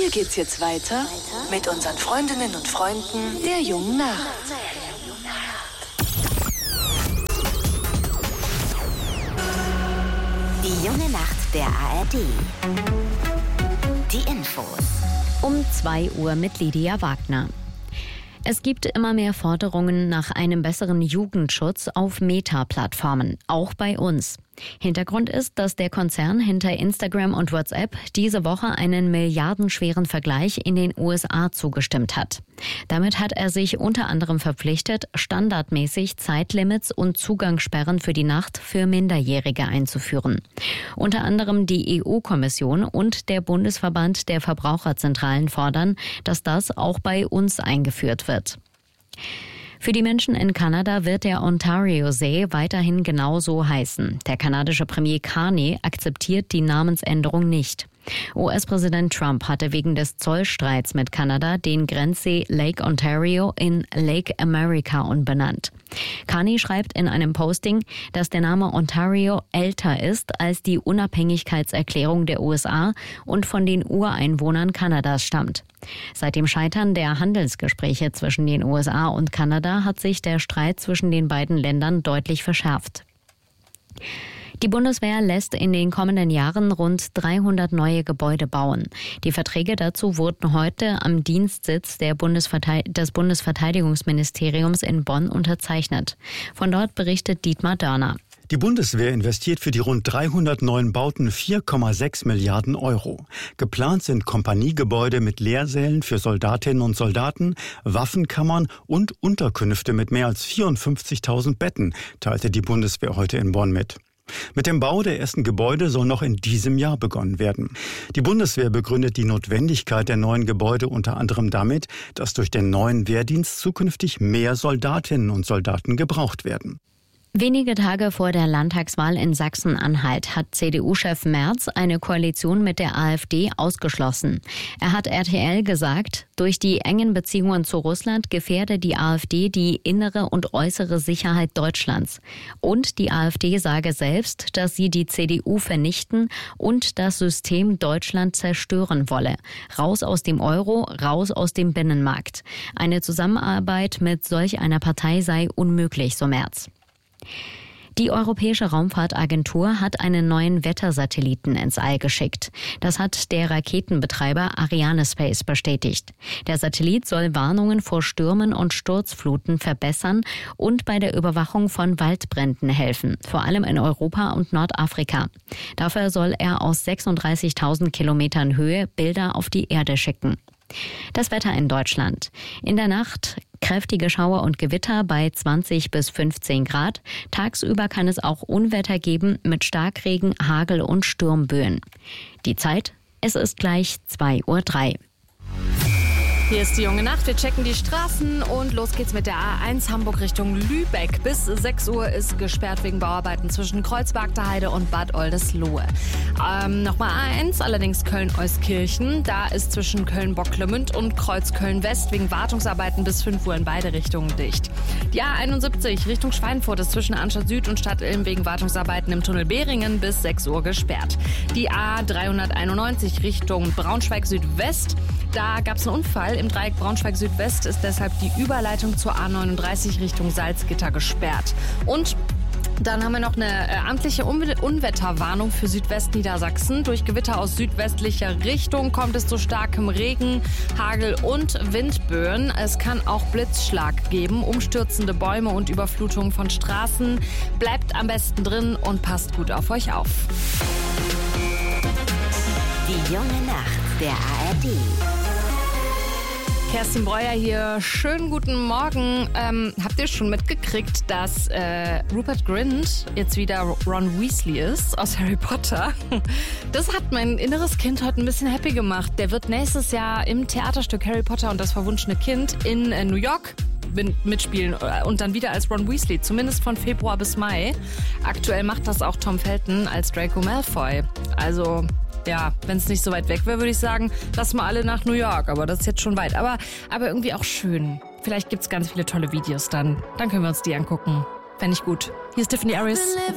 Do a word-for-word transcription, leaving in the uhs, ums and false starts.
Hier geht's jetzt weiter mit unseren Freundinnen und Freunden der jungen Nacht. Die junge Nacht der A R D. Die Infos. Um zwei Uhr mit Lydia Wagner. Es gibt immer mehr Forderungen nach einem besseren Jugendschutz auf Meta-Plattformen, auch bei uns. Hintergrund ist, dass der Konzern hinter Instagram und WhatsApp diese Woche einen milliardenschweren Vergleich in den U S A zugestimmt hat. Damit hat er sich unter anderem verpflichtet, standardmäßig Zeitlimits und Zugangssperren für die Nacht für Minderjährige einzuführen. Unter anderem die E U-Kommission und der Bundesverband der Verbraucherzentralen fordern, dass das auch bei uns eingeführt wird. Für die Menschen in Kanada wird der Ontario-See weiterhin genauso heißen. Der kanadische Premier Carney akzeptiert die Namensänderung nicht. U S-Präsident Trump hatte wegen des Zollstreits mit Kanada den Grenzsee Lake Ontario in Lake America umbenannt. Carney schreibt in einem Posting, dass der Name Ontario älter ist als die Unabhängigkeitserklärung der U S A und von den Ureinwohnern Kanadas stammt. Seit dem Scheitern der Handelsgespräche zwischen den U S A und Kanada hat sich der Streit zwischen den beiden Ländern deutlich verschärft. Die Bundeswehr lässt in den kommenden Jahren rund dreihundert neue Gebäude bauen. Die Verträge dazu wurden heute am Dienstsitz der Bundesverte- des Bundesverteidigungsministeriums in Bonn unterzeichnet. Von dort berichtet Dietmar Dörner. Die Bundeswehr investiert für die rund dreihundert neuen Bauten vier Komma sechs Milliarden Euro. Geplant sind Kompaniegebäude mit Lehrsälen für Soldatinnen und Soldaten, Waffenkammern und Unterkünfte mit mehr als vierundfünfzigtausend Betten, teilte die Bundeswehr heute in Bonn mit. Mit dem Bau der ersten Gebäude soll noch in diesem Jahr begonnen werden. Die Bundeswehr begründet die Notwendigkeit der neuen Gebäude unter anderem damit, dass durch den neuen Wehrdienst zukünftig mehr Soldatinnen und Soldaten gebraucht werden. Wenige Tage vor der Landtagswahl in Sachsen-Anhalt hat C D U-Chef Merz eine Koalition mit der AfD ausgeschlossen. Er hat R T L gesagt, durch die engen Beziehungen zu Russland gefährde die AfD die innere und äußere Sicherheit Deutschlands. Und die AfD sage selbst, dass sie die C D U vernichten und das System Deutschland zerstören wolle. Raus aus dem Euro, raus aus dem Binnenmarkt. Eine Zusammenarbeit mit solch einer Partei sei unmöglich, so Merz. Die Europäische Raumfahrtagentur hat einen neuen Wettersatelliten ins All geschickt. Das hat der Raketenbetreiber Arianespace bestätigt. Der Satellit soll Warnungen vor Stürmen und Sturzfluten verbessern und bei der Überwachung von Waldbränden helfen, vor allem in Europa und Nordafrika. Dafür soll er aus sechsunddreißigtausend Kilometern Höhe Bilder auf die Erde schicken. Das Wetter in Deutschland. In der Nacht kräftige Schauer und Gewitter bei zwanzig bis fünfzehn Grad. Tagsüber kann es auch Unwetter geben mit Starkregen, Hagel und Sturmböen. Die Zeit, es ist gleich zwei Uhr drei. Hier ist die junge Nacht. Wir checken die Straßen und los geht's mit der A eins Hamburg Richtung Lübeck. Bis sechs Uhr ist gesperrt wegen Bauarbeiten zwischen Kreuzberg der Heide und Bad Oldesloe. Ähm, Nochmal A eins, allerdings Köln-Euskirchen. Da ist zwischen Köln-Bocklemünd und Kreuz-Köln-West wegen Wartungsarbeiten bis fünf Uhr in beide Richtungen dicht. Die A einundsiebzig Richtung Schweinfurt ist zwischen Anstatt Süd und Stadt Ilm wegen Wartungsarbeiten im Tunnel Behringen bis sechs Uhr gesperrt. Die A dreihunderteinundneunzig Richtung Braunschweig-Südwest. Da gab es einen Unfall. Im Dreieck Braunschweig-Südwest ist deshalb die Überleitung zur A neununddreißig Richtung Salzgitter gesperrt. Und dann haben wir noch eine äh, amtliche Unwe- Unwetterwarnung für Südwestniedersachsen. Durch Gewitter aus südwestlicher Richtung kommt es zu starkem Regen, Hagel und Windböen. Es kann auch Blitzschlag geben, umstürzende Bäume und Überflutungen von Straßen. Bleibt am besten drin und passt gut auf euch auf. Die junge Nacht der A R D. Kerstin Breuer hier. Schönen guten Morgen. Ähm, habt ihr schon mitgekriegt, dass äh, Rupert Grint jetzt wieder Ron Weasley ist aus Harry Potter? Das hat mein inneres Kind heute ein bisschen happy gemacht. Der wird nächstes Jahr im Theaterstück Harry Potter und das verwunschene Kind in äh, New York mitspielen und dann wieder als Ron Weasley, zumindest von Februar bis Mai. Aktuell macht das auch Tom Felton als Draco Malfoy. Also ja, wenn es nicht so weit weg wäre, würde ich sagen, lass mal alle nach New York. Aber das ist jetzt schon weit. Aber, aber irgendwie auch schön. Vielleicht gibt es ganz viele tolle Videos dann. Dann können wir uns die angucken. Fände ich gut. Hier ist Tiffany Aris.